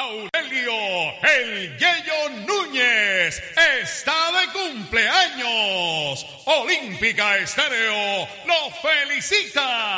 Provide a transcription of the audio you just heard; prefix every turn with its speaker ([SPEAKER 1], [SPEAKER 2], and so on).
[SPEAKER 1] Aurelio El Yeyo Núñez está de cumpleaños. Olímpica Estéreo lo felicita.